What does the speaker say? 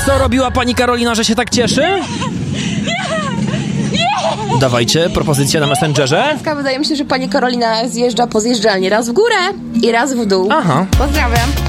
Co robiła pani Karolina, że się tak cieszy? Dawajcie, propozycję na Messengerze. Wydaje mi się, że pani Karolina zjeżdża po zjeżdżalni raz w górę i raz w dół. Aha. Pozdrawiam.